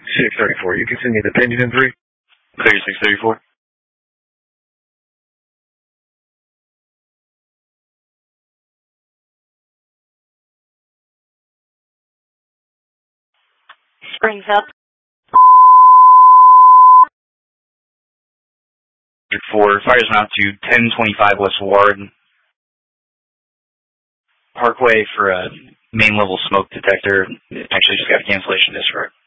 634. You continue to pinion in 3. Clear 634. Springs up. 4, fires out to 1025 West Ward Parkway for a main level smoke detector. Actually just got a cancellation disregard.